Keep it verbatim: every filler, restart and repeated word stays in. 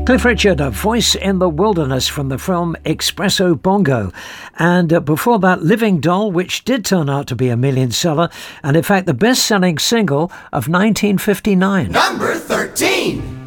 Cliff Richard, A Voice in the Wilderness from the film Espresso Bongo. And uh, before that, Living Doll, which did turn out to be a million seller, and in fact the best-selling single of nineteen fifty-nine. Number thirteen.